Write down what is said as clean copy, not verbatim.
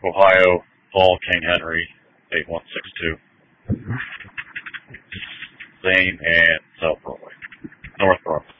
Ohio, Paul King Henry, 8162. Zane and South Broadway. North Broadway.